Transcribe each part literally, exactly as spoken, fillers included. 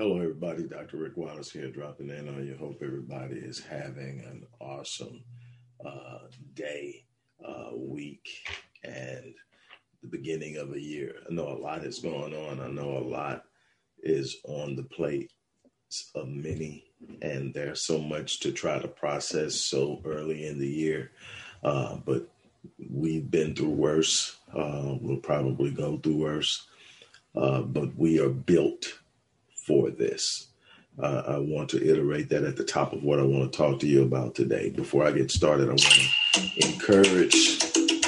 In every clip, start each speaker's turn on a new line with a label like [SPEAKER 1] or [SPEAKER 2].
[SPEAKER 1] Hello, everybody. Doctor Rick Wallace here, dropping in on you. Hope everybody is having an awesome uh, day, uh, week, and the beginning of a year. I know a lot is going on. I know a lot is on the plate of many, and there's so much to try to process so early in the year. Uh, but we've been through worse. Uh, we'll probably go through worse, uh, but we are built for this. Uh, I want to iterate that at the top of what I want to talk to you about today. Before I get started, I want to encourage,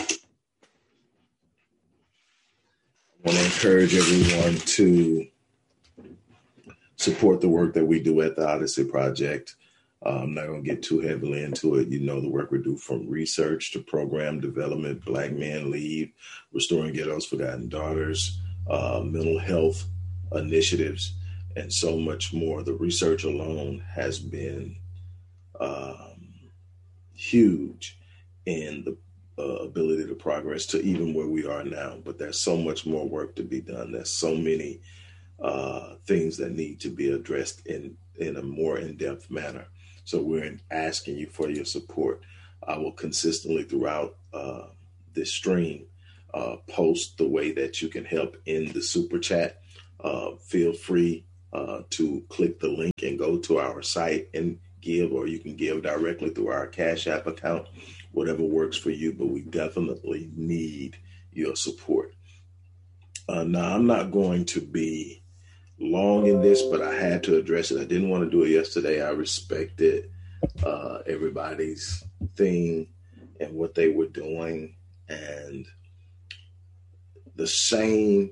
[SPEAKER 1] I want to encourage everyone to support the work that we do at the Odyssey Project. Uh, I'm not going to get too heavily into it. You know the work we do, from research to program development, Black Men Lead, Restoring Ghetto's Forgotten Daughters, uh, mental health initiatives, and so much more. The research alone has been um, huge in the uh, ability to progress to even where we are now. But there's so much more work to be done. There's so many uh, things that need to be addressed in, in a more in-depth manner. So we're asking you for your support. I will consistently throughout uh, this stream uh, post the way that you can help in the super chat. Uh, feel free Uh, to click the link and go to our site and give, or you can give directly through our Cash App account, whatever works for you, but we definitely need your support. Uh, now, I'm not going to be long in this, but I had to address it. I didn't want to do it yesterday. I respected uh, everybody's thing and what they were doing, and the same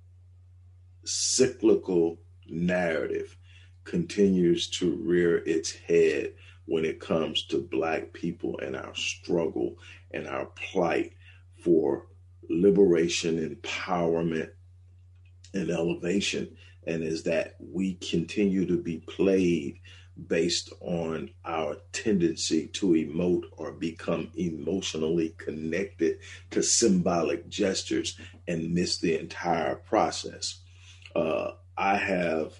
[SPEAKER 1] cyclical narrative continues to rear its head when it comes to Black people and our struggle and our plight for liberation, empowerment, and elevation. And is that we continue to be played based on our tendency to emote or become emotionally connected to symbolic gestures and miss the entire process. Uh, I have,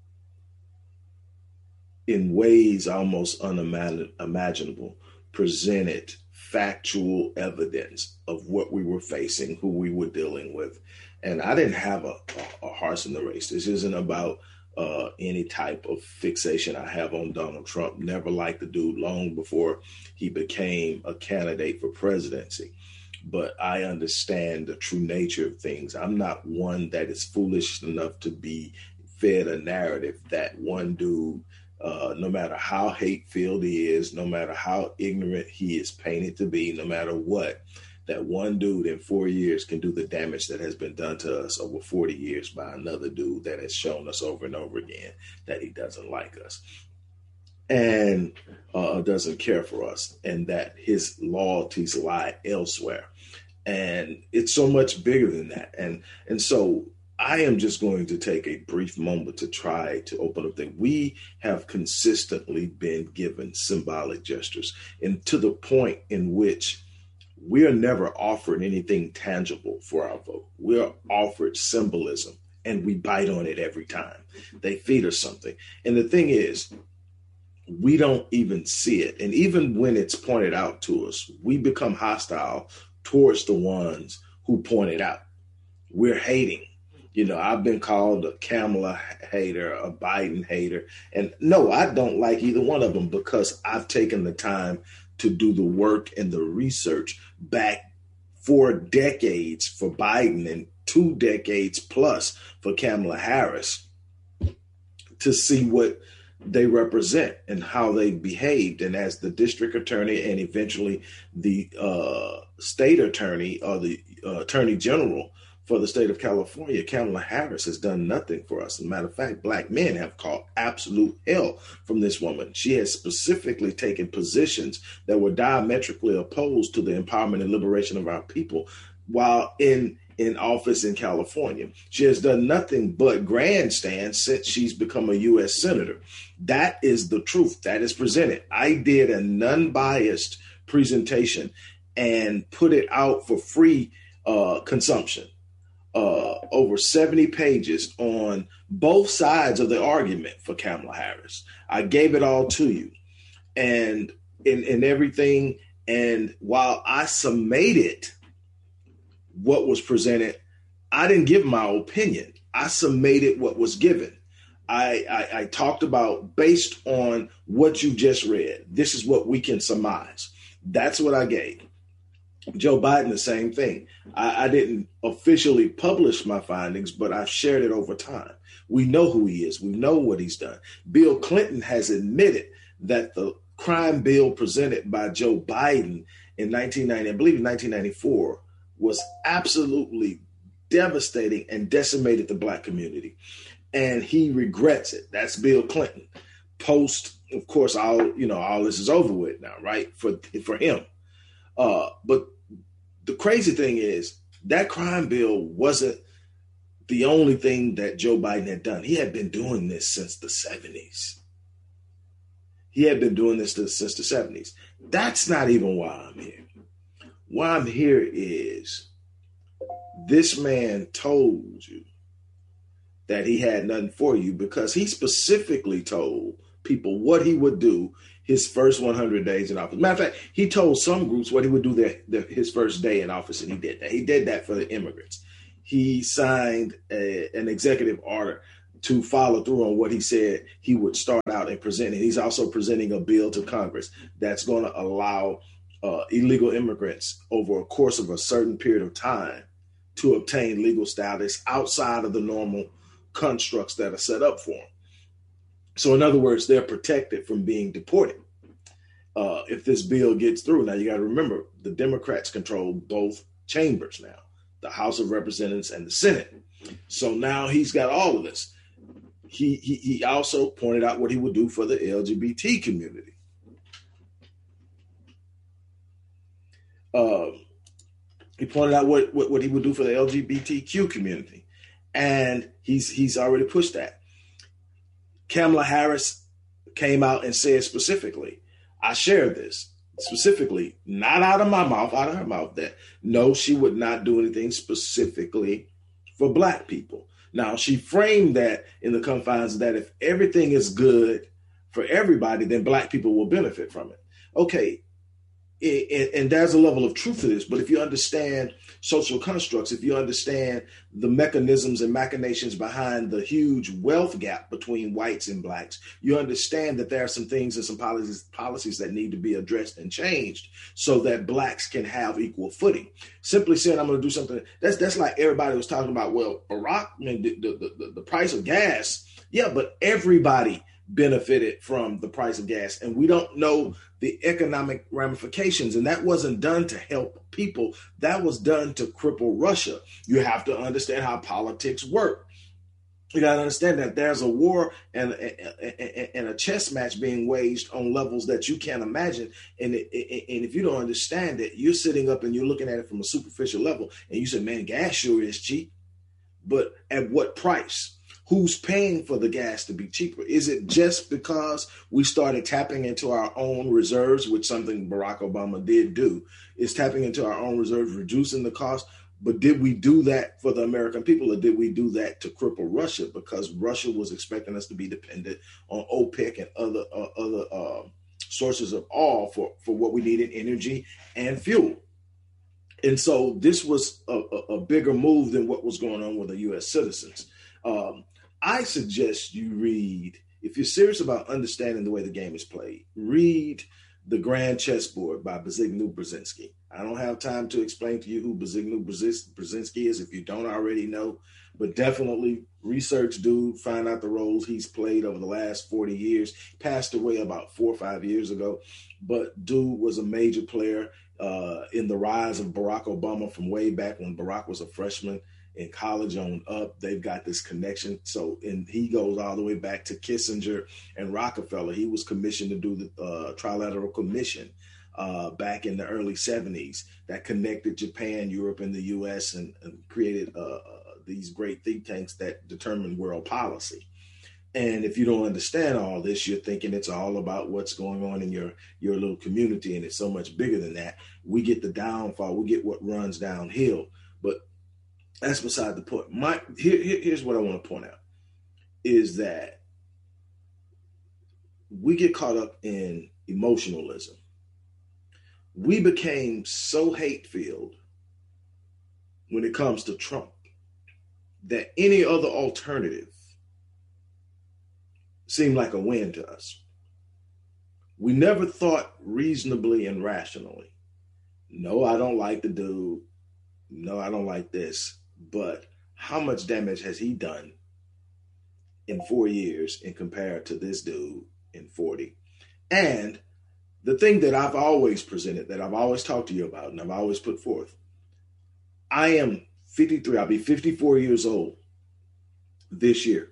[SPEAKER 1] in ways almost unimaginable, presented factual evidence of what we were facing, who we were dealing with. And I didn't have a, a, a horse in the race. This isn't about uh, any type of fixation I have on Donald Trump. Never liked the dude long before he became a candidate for presidency. But I understand the true nature of things. I'm not one that is foolish enough to be fed a narrative that one dude, uh, no matter how hate-filled he is, no matter how ignorant he is painted to be, no matter what, that one dude in four years can do the damage that has been done to us over forty years by another dude that has shown us over and over again that he doesn't like us and uh, doesn't care for us, and that his loyalties lie elsewhere. And it's so much bigger than that. And and so I am just going to take a brief moment to try to open up that we have consistently been given symbolic gestures, and to the point in which we are never offered anything tangible for our vote. We are offered symbolism, and we bite on it every time. They feed us something. And the thing is, we don't even see it. And even when it's pointed out to us, we become hostile towards the ones who point it out. We're hating. You know, I've been called a Kamala hater, a Biden hater. And no, I don't like either one of them, because I've taken the time to do the work and the research back four decades for Biden and two decades plus for Kamala Harris to see what they represent and how they behaved. And as the district attorney and eventually the uh, state attorney or the uh, attorney general for the state of California, Kamala Harris has done nothing for us. As a matter of fact, Black men have caught absolute hell from this woman. She has specifically taken positions that were diametrically opposed to the empowerment and liberation of our people while in in office in California. She has done nothing but grandstand since she's become a U S senator. That is the truth that is presented. I did a non-biased presentation and put it out for free uh, consumption uh, over seventy pages on both sides of the argument for Kamala Harris. I gave it all to you, and in, in everything. And while I summated what was presented, I didn't give my opinion. I summated what was given. I, I, I talked about, based on what you just read, this is what we can surmise. That's what I gave. Joe Biden, the same thing. I, I didn't officially publish my findings, but I've shared it over time. We know who he is. We know what he's done. Bill Clinton has admitted that the crime bill presented by Joe Biden in nineteen ninety, I believe in nineteen ninety-four, was absolutely devastating and decimated the black community. And he regrets it. That's Bill Clinton. Post, of course, all you know, all this is over with now, right? For for him. Uh, but the crazy thing is that crime bill wasn't the only thing that Joe Biden had done. He had been doing this since the seventies. He had been doing this since the seventies. That's not even why I'm here. Why I'm here is this man told you that he had nothing for you because he specifically told people what he would do his first one hundred days in office. Matter of fact, he told some groups what he would do their, their, his first day in office, and he did that. He did that for the immigrants. He signed a, an executive order to follow through on what he said he would start out and present. And he's also presenting a bill to Congress that's going to allow uh, illegal immigrants over a course of a certain period of time to obtain legal status outside of the normal constructs that are set up for them. So in other words, they're protected from being deported uh, if this bill gets through. Now, you got to remember, the Democrats control both chambers now, the House of Representatives and the Senate. So now he's got all of this. He, he, he also pointed out what he would do for the L G B T community. Uh, he pointed out what, what, what he would do for the L G B T Q community. And he's he's already pushed that. Kamala Harris came out and said specifically, I shared this specifically, not out of my mouth, out of her mouth, that no, she would not do anything specifically for black people. Now, she framed that in the confines that if everything is good for everybody, then black people will benefit from it. Okay, and, and there's a level of truth to this, but if you understand social constructs, if you understand the mechanisms and machinations behind the huge wealth gap between whites and blacks, you understand that there are some things and some policies policies that need to be addressed and changed so that blacks can have equal footing. Simply saying I'm going to do something, that's that's like everybody was talking about, well, Barack, I mean, the, the, the, the price of gas, yeah, but everybody benefited from the price of gas, and we don't know the economic ramifications. And that wasn't done to help people. That was done to cripple Russia. You have to understand how politics work. You got to understand that there's a war and, and, and a chess match being waged on levels that you can't imagine. And, and if you don't understand it, you're sitting up and you're looking at it from a superficial level. And you say, man, gas sure is cheap. But at what price? Who's paying for the gas to be cheaper? Is it just because we started tapping into our own reserves, which something Barack Obama did do, is tapping into our own reserves, reducing the cost? But did we do that for the American people, or did we do that to cripple Russia? Because Russia was expecting us to be dependent on OPEC and other uh, other uh, sources of oil for, for what we needed, energy and fuel. And so this was a, a, a bigger move than what was going on with the U S citizens. Um, I suggest you read, if you're serious about understanding the way the game is played, read The Grand Chessboard by Zbigniew Brzezinski. I don't have time to explain to you who Zbigniew Brzezinski is if you don't already know, but definitely research dude, find out the roles he's played over the last forty years. He passed away about four or five years ago, but dude was a major player uh, in the rise of Barack Obama from way back when Barack was a freshman in college on up. They've got this connection. So, and he goes all the way back to Kissinger and Rockefeller. He was commissioned to do the uh, Trilateral Commission uh, back in the early seventies that connected Japan, Europe, and the U S and, and created uh, uh, these great think tanks that determine world policy. And if you don't understand all this, you're thinking it's all about what's going on in your, your little community, and it's so much bigger than that. We get the downfall. We get what runs downhill. But That's beside the point. My here, here, here's what I want to point out is that we get caught up in emotionalism. We became so hate-filled when it comes to Trump that any other alternative seemed like a win to us. We never thought reasonably and rationally. No, I don't like the dude. No, I don't like this. But how much damage has he done in four years in compared to this dude in forty? And the thing that I've always presented, that I've always talked to you about, and I've always put forth, I am fifty-three. I'll be fifty-four years old this year.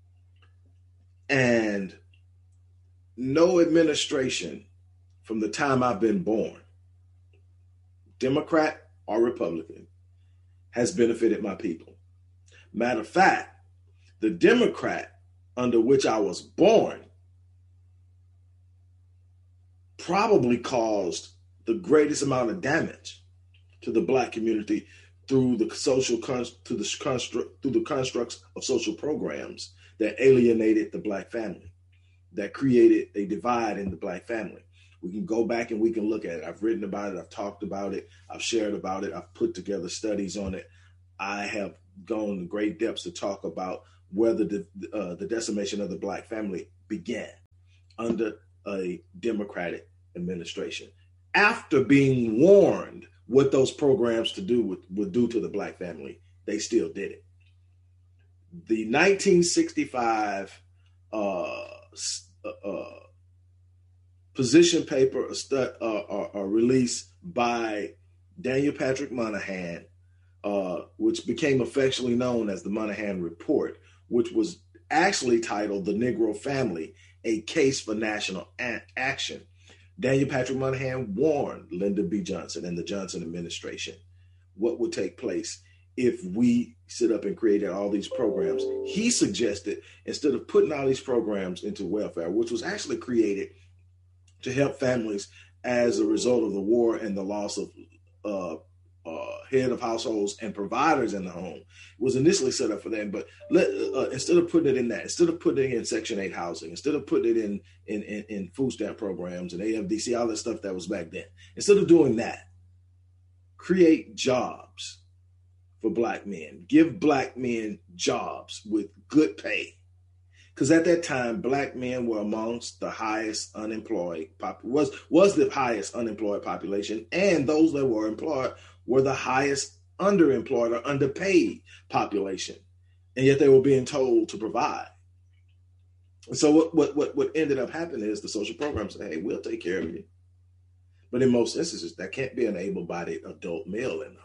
[SPEAKER 1] And no administration from the time I've been born, Democrat or Republican, has benefited my people. Matter of fact, the Democrat under which I was born probably caused the greatest amount of damage to the Black community through the social con- to the construct through the constructs of social programs that alienated the Black family, that created a divide in the Black family. We can go back and we can look at it. I've written about it. I've talked about it. I've shared about it. I've put together studies on it. I have gone to great depths to talk about whether the uh, the decimation of the Black family began under a Democratic administration. After being warned what those programs to do would, would do to the Black family, they still did it. The nineteen sixty-five uh, uh, position paper a stu- uh, uh, uh, released by Daniel Patrick Moynihan, uh, which became affectionately known as the Moynihan Report, which was actually titled The Negro Family, A Case for National a- Action. Daniel Patrick Moynihan warned Lyndon B. Johnson and the Johnson administration what would take place if we sit up and created all these programs. He suggested, instead of putting all these programs into welfare, which was actually created to help families as a result of the war and the loss of uh, uh, head of households and providers in the home, it was initially set up for them. But let, uh, instead of putting it in that, instead of putting it in Section eight housing, instead of putting it in, in, in, in food stamp programs and A F D C, all that stuff that was back then, instead of doing that, create jobs for Black men. Give Black men jobs with good pay. Because at that time, Black men were amongst the highest unemployed, pop- was, was the highest unemployed population, and those that were employed were the highest underemployed or underpaid population. And yet they were being told to provide. And so what, what, what, what ended up happening is the social programs said, hey, we'll take care of you. But in most instances, that can't be an able-bodied adult male in the home.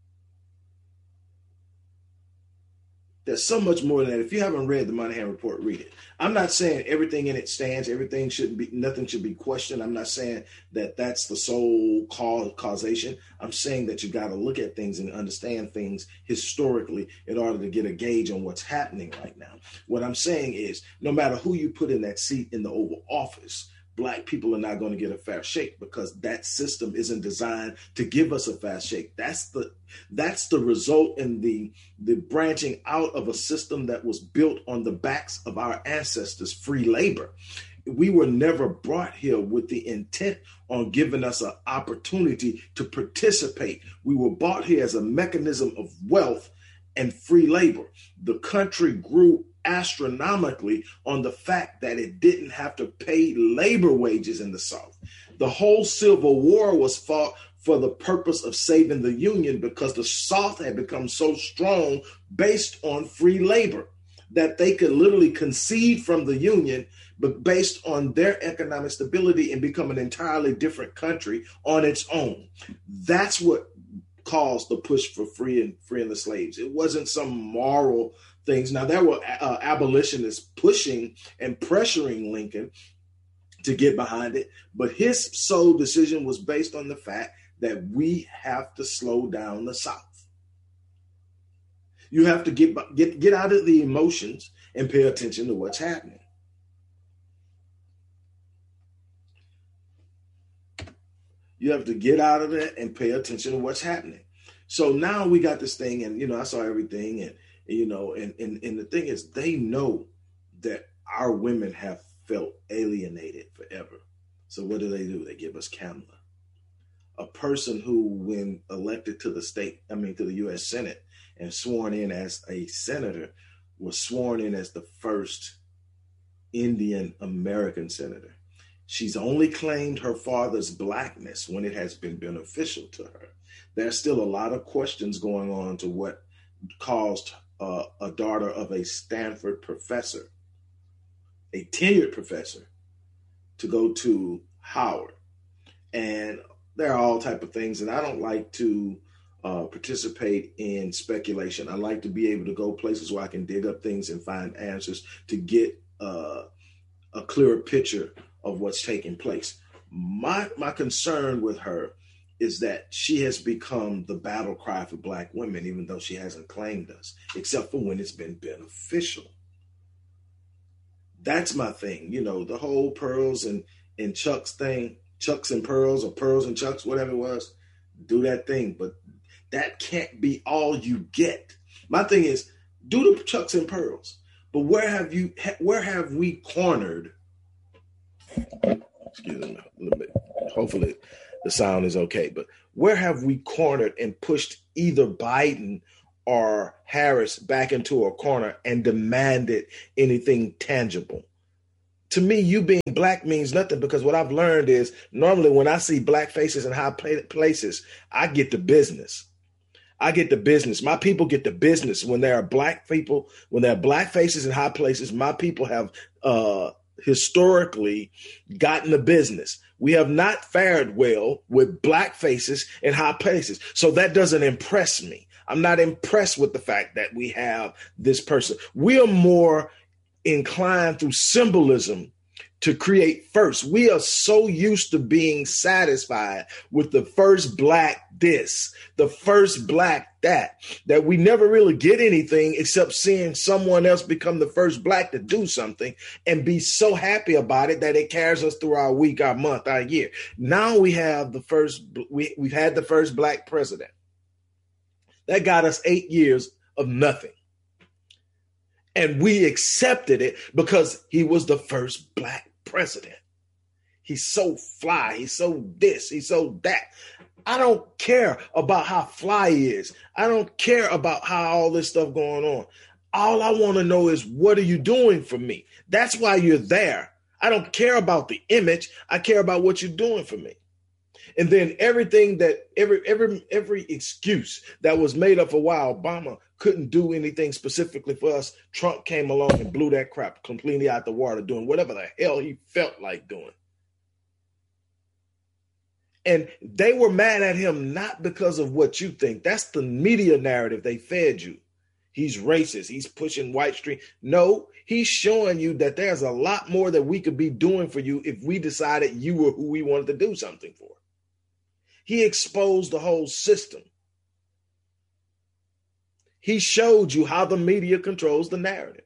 [SPEAKER 1] There's so much more than that. If you haven't read the Moynihan Report, read it. I'm not saying everything in it stands. Everything shouldn't be, nothing should be questioned. I'm not saying that that's the sole cause, causation. I'm saying that you got to look at things and understand things historically in order to get a gauge on what's happening right now. What I'm saying is, no matter who you put in that seat in the Oval Office, Black people are not going to get a fair shake, because that system isn't designed to give us a fair shake. That's the that's the result in the the branching out of a system that was built on the backs of our ancestors' free labor. We were never brought here with the intent on giving us an opportunity to participate. We were brought here as a mechanism of wealth and free labor. The country grew astronomically on the fact that it didn't have to pay labor wages in the South. The whole Civil War was fought for the purpose of saving the Union, because the South had become so strong based on free labor that they could literally concede from the Union, but based on their economic stability and become an entirely different country on its own. That's what caused the push for free and freeing the slaves. It wasn't some moral things. Now, there were uh, abolitionists pushing and pressuring Lincoln to get behind it, but his sole decision was based on the fact that we have to slow down the South. You have to get get get out of the emotions and pay attention to what's happening. You have to get out of it and pay attention to what's happening. So now we got this thing, and you know, I saw everything, and you know, and and, and the thing is, they know that our women have felt alienated forever. So what do they do? They give us Kamala, a person who, when elected to the state, I mean to the U S Senate and sworn in as a senator, was sworn in as the first Indian American senator. She's only claimed her father's blackness when it has been beneficial to her. There's still a lot of questions going on to what caused uh, a daughter of a Stanford professor, a tenured professor, to go to Howard. And there are all type of things, and I don't like to uh, participate in speculation. I like to be able to go places where I can dig up things and find answers to get uh, a clearer picture of what's taking place. My my concern with her is that she has become the battle cry for Black women, even though she hasn't claimed us, except for when it's been beneficial. That's my thing. You know, the whole pearls and, and Chucks thing, Chucks and pearls, or pearls and Chucks, whatever it was, do that thing. But that can't be all you get. My thing is, do the Chucks and pearls. But where have you, where have we cornered, excuse me a little bit, hopefully the sound is okay, but where have we cornered and pushed either Biden or Harris back into a corner and demanded anything tangible? To me, you being Black means nothing, because what I've learned is normally when I see Black faces in high places, I get the business. I get the business. My people get the business. When there are Black people, when there are Black faces in high places, my people have uh, historically gotten the business. We have not fared well with Black faces in high places. So that doesn't impress me. I'm not impressed with the fact that we have this person. We are more inclined through symbolism to create first. We are so used to being satisfied with the first Black this, the first Black that, that we never really get anything except seeing someone else become the first Black to do something and be so happy about it that it carries us through our week, our month, our year. Now we have the first, we, we've had the first Black president. That got us eight years of nothing. And we accepted it because he was the first Black president. He's so fly. He's so this. He's so that. I don't care about how fly he is. I don't care about how all this stuff going on. All I want to know is, what are you doing for me? That's why you're there. I don't care about the image. I care about what you're doing for me. And then everything that every every every excuse that was made up for why Obama couldn't do anything specifically for us, Trump came along and blew that crap completely out the water, doing whatever the hell he felt like doing. And they were mad at him not because of what you think. That's the media narrative they fed you. He's racist. He's pushing white stream. No, he's showing you that there's a lot more that we could be doing for you if we decided you were who we wanted to do something for. He exposed the whole system. He showed you how the media controls the narrative.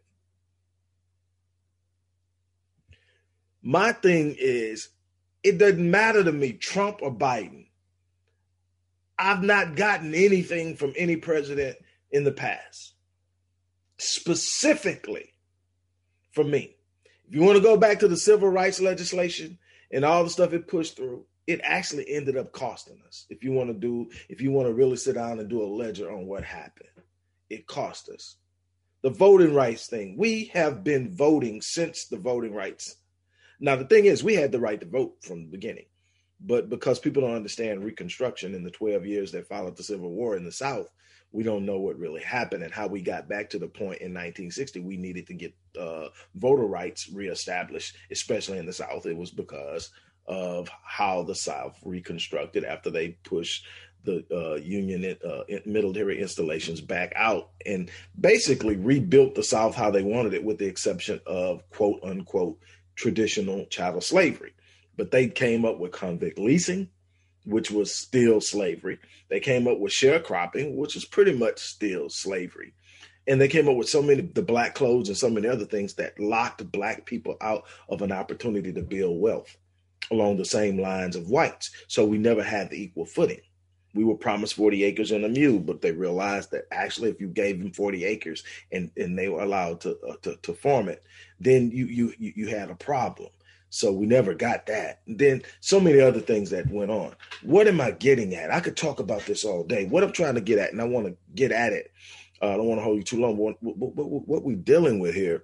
[SPEAKER 1] My thing is, it doesn't matter to me, Trump or Biden. I've not gotten anything from any president in the past, specifically for me. If you want to go back to the civil rights legislation and all the stuff it pushed through, it actually ended up costing us. If you want to do, if you want to really sit down and do a ledger on what happened, it cost us. The voting rights thing, we have been voting since the voting rights. Now, the thing is, we had the right to vote from the beginning, but because people don't understand Reconstruction in the twelve years that followed the Civil War in the South, we don't know what really happened and how we got back to the point in nineteen sixty we needed to get uh, voter rights reestablished, especially in the South. It was because of how the South reconstructed after they pushed the uh, Union uh, military installations back out and basically rebuilt the South how they wanted it, with the exception of quote unquote traditional chattel slavery. But they came up with convict leasing, which was still slavery. They came up with sharecropping, which is pretty much still slavery. And they came up with so many, the black codes and so many other things that locked Black people out of an opportunity to build wealth along the same lines of whites. So we never had the equal footing. we were promised forty acres and a mule, but they realized that actually if you gave them forty acres and, and they were allowed to, uh, to to farm it, then you you you had a problem. So we never got that. And then so many other things that went on. What am I getting at? I could talk about this all day. What I'm trying to get at, and I want to get at it. Uh, I don't want to hold you too long. But what, what, what, what we're dealing with here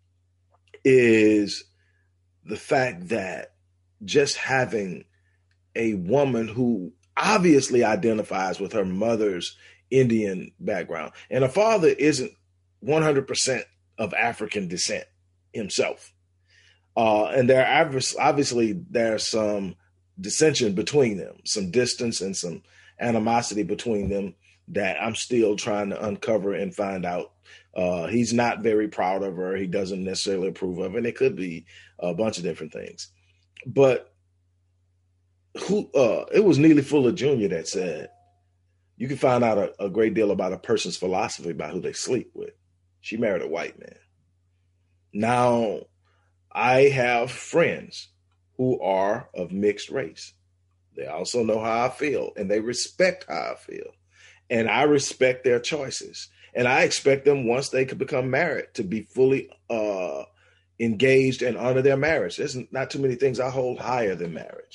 [SPEAKER 1] is the fact that just having a woman who obviously identifies with her mother's Indian background, and her father isn't one hundred percent of African descent himself. Uh, and there obviously there's some dissension between them, some distance and some animosity between them that I'm still trying to uncover and find out. Uh, he's not very proud of her. He doesn't necessarily approve of her, and it could be a bunch of different things. But who? Uh, it was Neely Fuller Junior that said, you can find out a, a great deal about a person's philosophy by who they sleep with. She married a white man. Now, I have friends who are of mixed race. They also know how I feel, and they respect how I feel. And I respect their choices. And I expect them, once they could become married, to be fully uh, engaged and honor their marriage. There's not too many things I hold higher than marriage.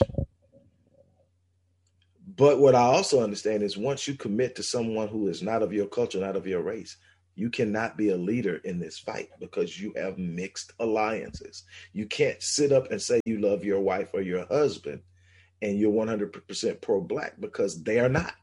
[SPEAKER 1] But what I also understand is once you commit to someone who is not of your culture, not of your race, you cannot be a leader in this fight because you have mixed alliances. You can't sit up and say you love your wife or your husband and you're one hundred percent pro-Black because they are not.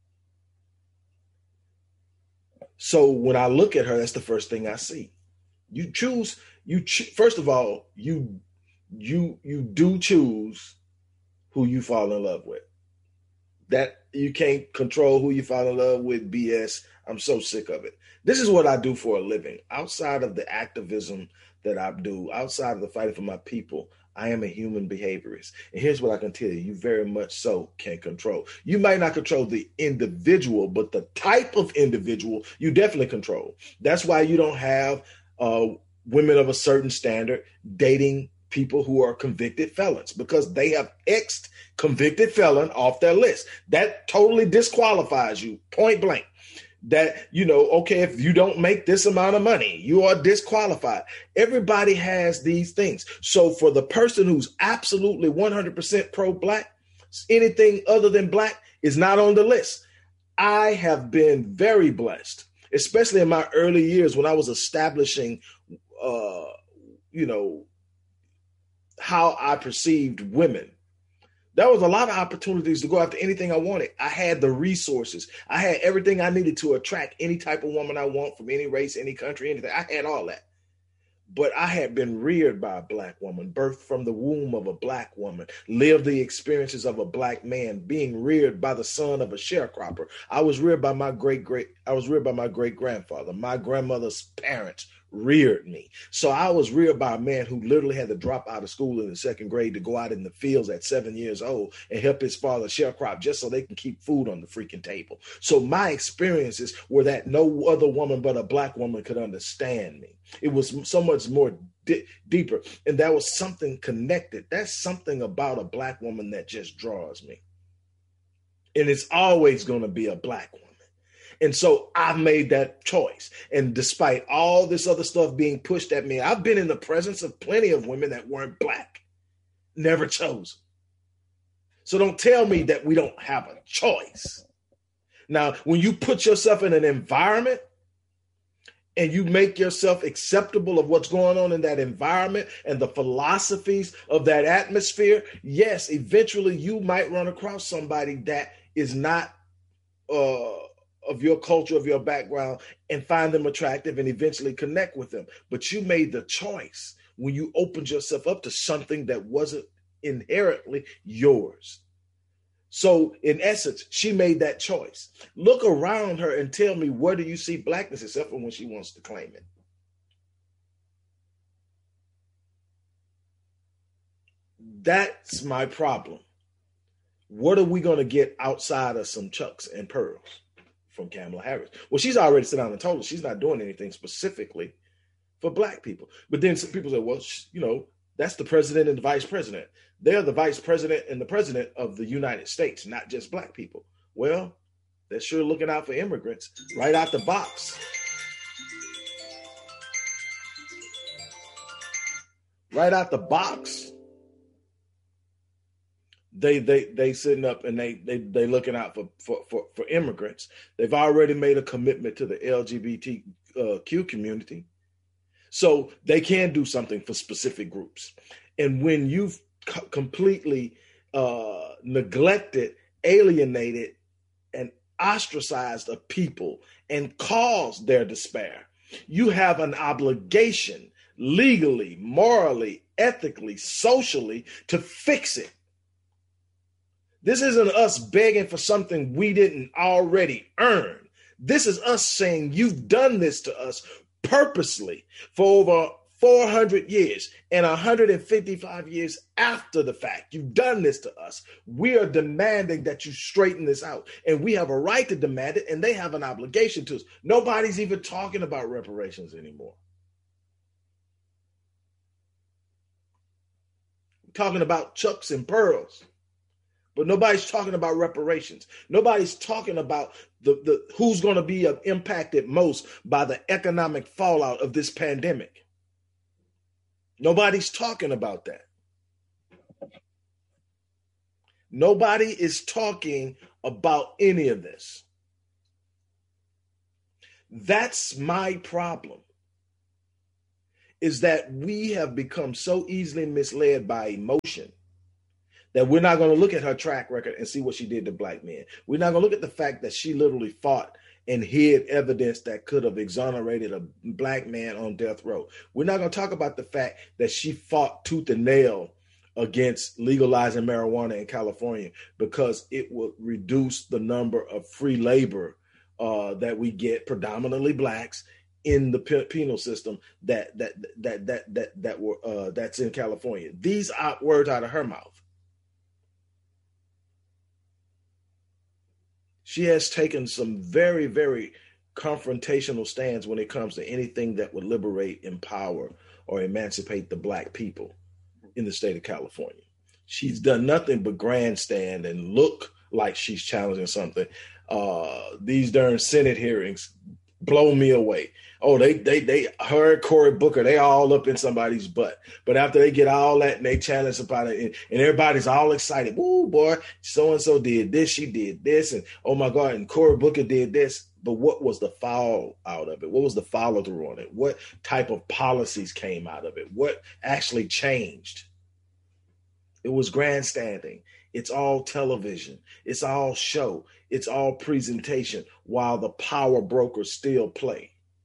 [SPEAKER 1] So when I look at her, that's the first thing I see. You choose, you cho- first of all, you you you do choose who you fall in love with. That you can't control who you fall in love with, B S. I'm so sick of it. This is what I do for a living. Outside of the activism that I do, outside of the fighting for my people, I am a human behaviorist. And here's what I can tell you. You very much so can control. You might not control the individual, but the type of individual you definitely control. That's why you don't have uh, women of a certain standard dating people who are convicted felons, because they have X'd convicted felon off their list. That totally disqualifies you, point blank. That, you know, okay, if you don't make this amount of money, you are disqualified. Everybody has these things. So for the person who's absolutely one hundred percent pro-Black, anything other than Black is not on the list. I have been very blessed, especially in my early years when I was establishing, uh, you know, how I perceived women. There was a lot of opportunities to go after anything I wanted. I had the resources. I had everything I needed to attract any type of woman I want from any race, any country, anything. I had all that. But I had been reared by a Black woman, birthed from the womb of a Black woman, lived the experiences of a Black man, being reared by the son of a sharecropper. I was reared by my great great. I was reared by my great grandfather. My grandmother's parents reared me. So I was reared by a man who literally had to drop out of school in the second grade to go out in the fields at seven years old and help his father sharecrop just so they can keep food on the freaking table. So my experiences were that no other woman but a Black woman could understand me. It was so much more di- deeper. And that was something connected. That's something about a Black woman that just draws me. And it's always going to be a Black woman. And so I made that choice. And despite all this other stuff being pushed at me, I've been in the presence of plenty of women that weren't Black, never chosen. So don't tell me that we don't have a choice. Now, when you put yourself in an environment and you make yourself acceptable of what's going on in that environment and the philosophies of that atmosphere, yes, eventually you might run across somebody that is not uh, of your culture, of your background, and find them attractive and eventually connect with them. But you made the choice when you opened yourself up to something that wasn't inherently yours. So in essence, she made that choice. Look around her and tell me, where do you see Blackness except for when she wants to claim it? That's my problem. What are we going to get outside of some chucks and pearls from Kamala Harris? Well, she's already sit down and told us she's not doing anything specifically for Black people. But then some people say, well, you know, that's the president and the vice president. They're the vice president and the president of the United States, not just Black people. Well, they're sure looking out for immigrants right out the box. Right out the box. They they they sitting up and they they they looking out for for for, for immigrants. They've already made a commitment to the L G B T Q community, so they can do something for specific groups. And when you've c- completely uh, neglected, alienated, and ostracized a people and caused their despair, you have an obligation, legally, morally, ethically, socially, to fix it. This isn't us begging for something we didn't already earn. This is us saying you've done this to us purposely for over four hundred years and one hundred fifty-five years after the fact. You've done this to us. We are demanding that you straighten this out. And we have a right to demand it, and they have an obligation to us. Nobody's even talking about reparations anymore. We're talking about chucks and pearls. But nobody's talking about reparations. Nobody's talking about the, the who's going to be impacted most by the economic fallout of this pandemic. Nobody's talking about that. Nobody is talking about any of this. That's my problem, is that we have become so easily misled by emotion that we're not going to look at her track record and see what she did to black men. We're not going to look at the fact that she literally fought and hid evidence that could have exonerated a black man on death row. We're not going to talk about the fact that she fought tooth and nail against legalizing marijuana in California because it would reduce the number of free labor uh, that we get, predominantly blacks, in the penal system that that that that that that were uh, that's in California. These are words out of her mouth. She has taken some very, very confrontational stands when it comes to anything that would liberate, empower, or emancipate the black people in the state of California. She's done nothing but grandstand and look like she's challenging something. Uh, these darn Senate hearings blow me away. Oh, they, they, they, her and Cory Booker, they all up in somebody's butt. But after they get all that and they challenge somebody and, and everybody's all excited. Woo, boy, so-and-so did this, she did this. And oh my God, and Cory Booker did this. But what was the fallout of it? What was the follow through on it? What type of policies came out of it? What actually changed? It was grandstanding. It's all television. It's all show. It's all presentation while the power brokers still play.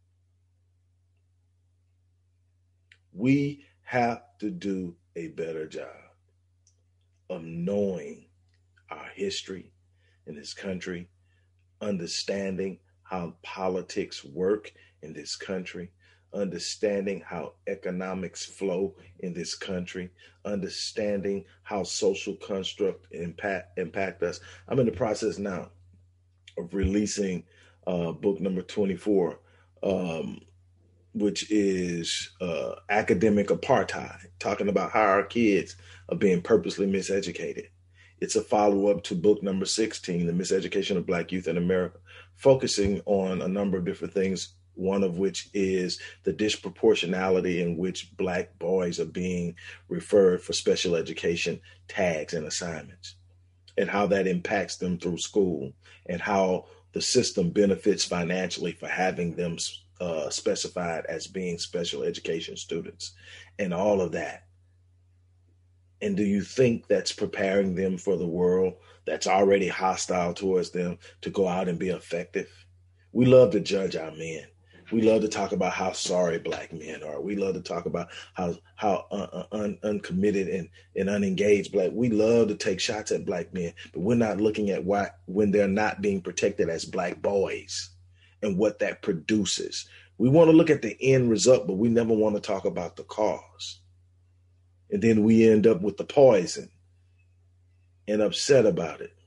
[SPEAKER 1] We have to do a better job of knowing our history in this country, understanding how politics work in this country, understanding how economics flow in this country, understanding how social construct impact impact us. I'm in the process now of releasing uh, book number twenty-four, um, which is uh, Academic Apartheid, talking about how our kids are being purposely miseducated. It's a follow-up to book number sixteen, The Miseducation of Black Youth in America, focusing on a number of different things, one of which is the disproportionality in which Black boys are being referred for special education tags and assignments, and how that impacts them through school, and how the system benefits financially for having them uh, specified as being special education students, and all of that. And do you think that's preparing them for the world that's already hostile towards them to go out and be effective? We love to judge our men. We love to talk about how sorry Black men are. We love to talk about how how un, un, uncommitted and, and unengaged Black. We love to take shots at Black men, but we're not looking at why when they're not being protected as Black boys and what that produces. We want to look at the end result, but we never want to talk about the cause. And then we end up with the poison and upset about it.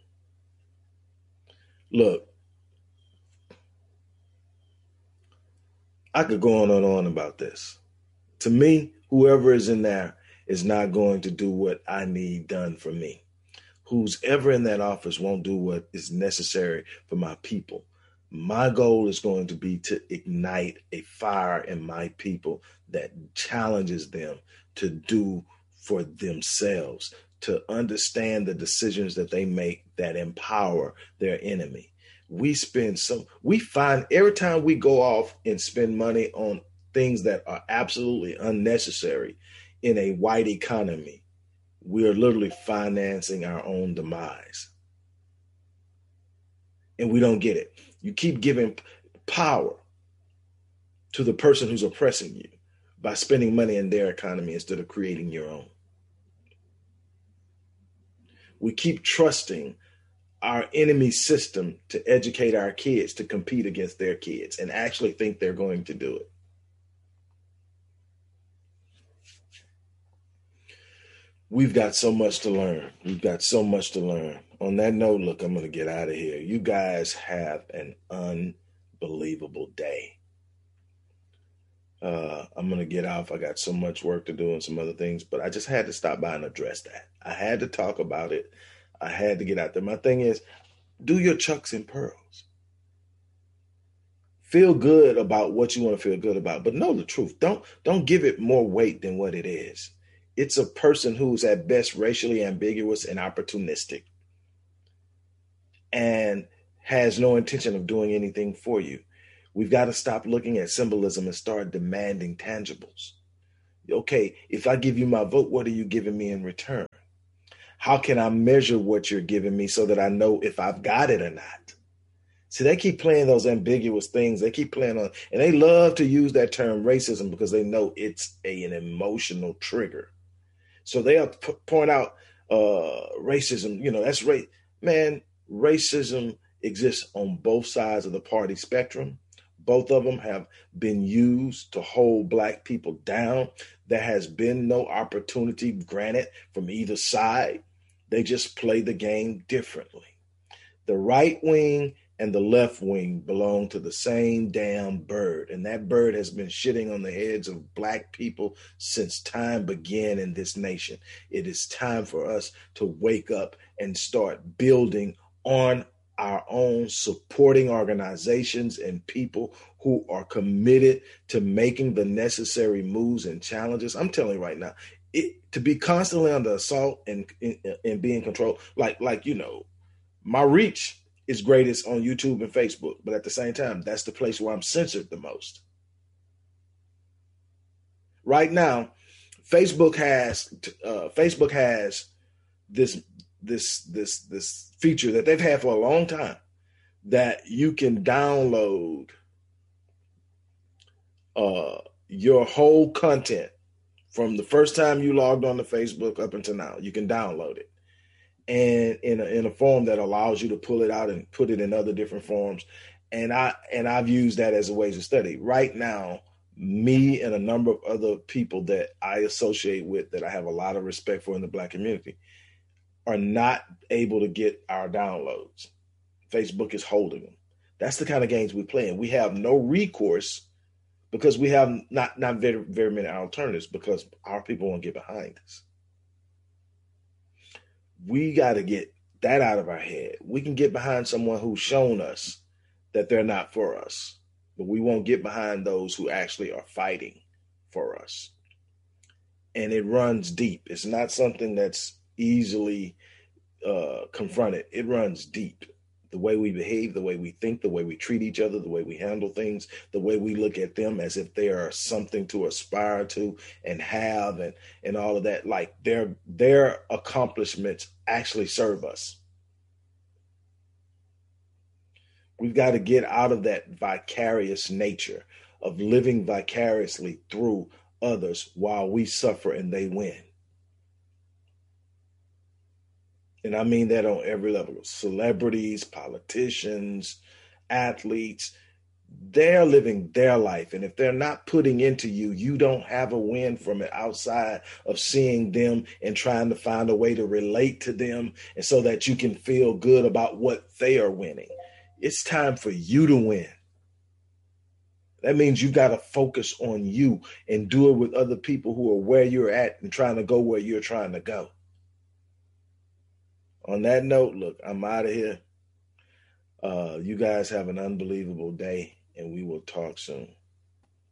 [SPEAKER 1] Look, I could go on and on about this. To me, whoever is in there is not going to do what I need done for me. who's ever in that office won't do what is necessary for my people. My goal is going to be to ignite a fire in my people that challenges them to do for themselves, to understand the decisions that they make that empower their enemy. We spend some, we find every time we go off and spend money on things that are absolutely unnecessary in a white economy, we are literally financing our own demise. And we don't get it. You keep giving power to the person who's oppressing you by spending money in their economy instead of creating your own. We keep trusting our enemy system to educate our kids to compete against their kids and actually think they're going to do it. We've got so much to learn. We've got so much to learn. On that note, look, I'm going to get out of here. You guys have an unbelievable day. Uh, I'm going to get off. I got so much work to do and some other things, but I just had to stop by and address that. I had to talk about it. I had to get out there. My thing is, do your chucks and pearls. Feel good about what you want to feel good about, but know the truth. Don't, don't give it more weight than what it is. It's a person who's at best racially ambiguous and opportunistic and has no intention of doing anything for you. We've got to stop looking at symbolism and start demanding tangibles. Okay, if I give you my vote, what are you giving me in return? How can I measure what you're giving me so that I know if I've got it or not? See, they keep playing those ambiguous things. They keep playing on, and they love to use that term racism because they know it's a, an emotional trigger. So they'll p- point out uh, racism, you know, that's race. Man, racism exists on both sides of the party spectrum. Both of them have been used to hold Black people down. There has been no opportunity granted from either side. They just play the game differently. The right wing and the left wing belong to the same damn bird. And that bird has been shitting on the heads of Black people since time began in this nation. It is time for us to wake up and start building on our own, supporting organizations and people who are committed to making the necessary moves and challenges. I'm telling you right now, it, to be constantly under assault and, and, and being controlled, like, like, you know, my reach is greatest on YouTube and Facebook, but at the same time, that's the place where I'm censored the most. Right now, Facebook has uh, Facebook has this this this this feature that they've had for a long time that you can download uh, your whole content from the first time you logged on to Facebook up until now. You can download it. And in a, in a form that allows you to pull it out and put it in other different forms. And I and I've used that as a way to study. Right now, me and a number of other people that I associate with that I have a lot of respect for in the Black community are not able to get our downloads. Facebook is holding them. That's the kind of games we play. And we have no recourse because we have not, not very, very many alternatives because our people won't get behind us. We got to get that out of our head. We can get behind someone who's shown us that they're not for us, but we won't get behind those who actually are fighting for us. And it runs deep. It's not something that's easily uh, confronted. It runs deep. The way we behave, the way we think, the way we treat each other, the way we handle things, the way we look at them as if they are something to aspire to and have and, and all of that. Like their, their accomplishments actually serve us. We've got to get out of that vicarious nature of living vicariously through others while we suffer and they win. And I mean that on every level. Celebrities, politicians, athletes, they're living their life. And if they're not putting into you, you don't have a win from it outside of seeing them and trying to find a way to relate to them and so that you can feel good about what they are winning. It's time for you to win. That means you got to focus on you and do it with other people who are where you're at and trying to go where you're trying to go. On that note, look, I'm out of here. Uh, you guys have an unbelievable day, and we will talk soon.